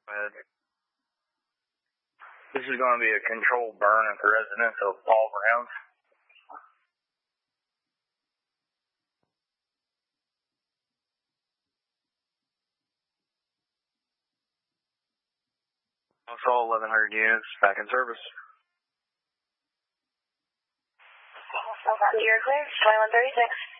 This is going to be a controlled burn at the residence of Paul Brown. All 1,100 units back in service. You're clear, 2136.